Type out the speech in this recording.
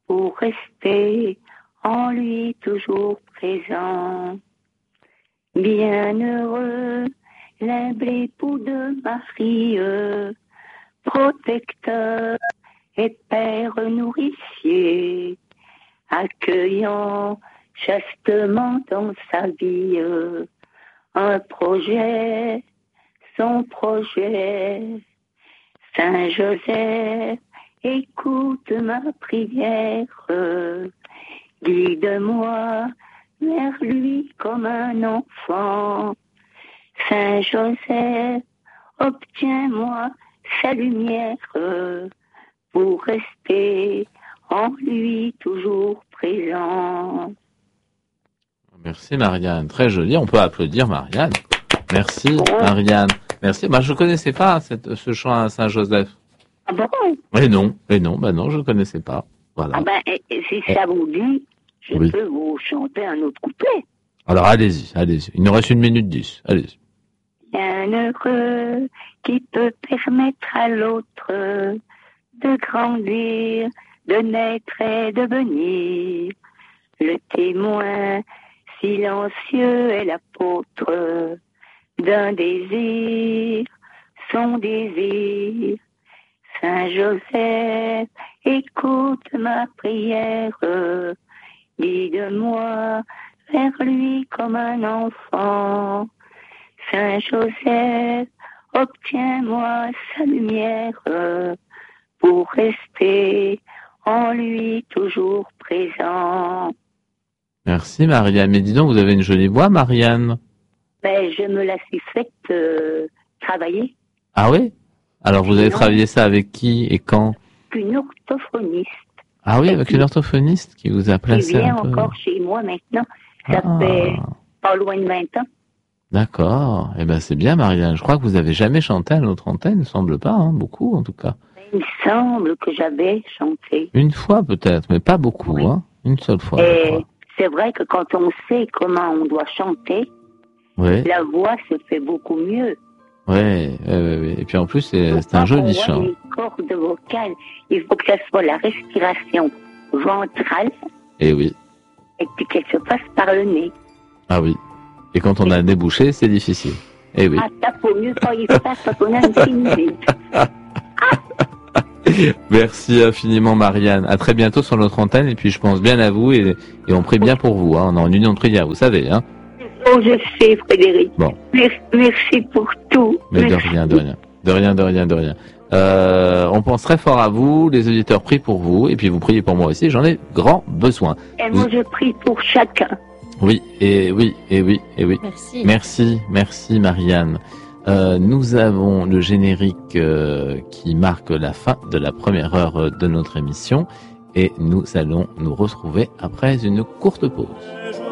pour rester en lui toujours présent. Bienheureux, l'humble époux de Marie, protecteur et père nourricier, accueillant chastement dans sa vie un projet, son projet. Saint Joseph, écoute ma prière, guide-moi vers lui comme un enfant. Saint Joseph, obtiens-moi sa lumière pour rester en lui toujours présent. Merci Marianne, très joli. On peut applaudir Marianne. Merci Marianne. Merci. Je connaissais pas ce chant à Saint-Joseph. Ah bon? Non, je connaissais pas. Voilà. Si ça vous dit, je peux vous chanter un autre couplet. Alors allez-y. Il nous reste 1 minute 10. Allez-y. Bienheureux qui peut permettre à l'autre de grandir, de naître et de venir. Le témoin silencieux est l'apôtre d'un désir, son désir. Saint Joseph, écoute ma prière, guide-moi vers lui comme un enfant. Saint Joseph, obtiens-moi sa lumière pour rester en lui toujours présent. Merci Marianne. Mais dis donc, vous avez une jolie voix, Marianne. Je me la suis faite travailler. Ah oui? Alors vous avez travaillé ça avec qui et quand? Une orthophoniste. Ah oui, avec une orthophoniste qui vous a placé un peu. Qui vient un peu. encore chez moi maintenant. Ça fait pas loin de 20 ans. D'accord. C'est bien, Marianne. Je crois que vous avez jamais chanté à notre antenne, il ne semble pas, beaucoup en tout cas. Il me semble que j'avais chanté. Une fois peut-être, mais pas beaucoup, Une seule fois. C'est vrai que quand on sait comment on doit chanter, la voix se fait beaucoup mieux. Oui. Et puis en plus, c'est un joli chant. Les cordes vocales, il faut que ça soit la respiration ventrale. Et oui. Et puis qu'elle se passe par le nez. Ah oui. Et quand on a débouché, c'est difficile. Et oui. Ça faut mieux pas y faire quand on a une sinusite. Merci infiniment, Marianne. À très bientôt sur notre antenne. Et puis, je pense bien à vous et on prie bien pour vous. On est en union de prière, vous savez. Oh, je sais, Frédéric. Bon. Merci pour tout. Mais de rien. On pense très fort à vous. Les auditeurs prient pour vous. Et puis, vous priez pour moi aussi. J'en ai grand besoin. Et moi, je prie pour chacun. Oui. Merci, Marianne. Nous avons le générique qui marque la fin de la première heure de notre émission et nous allons nous retrouver après une courte pause.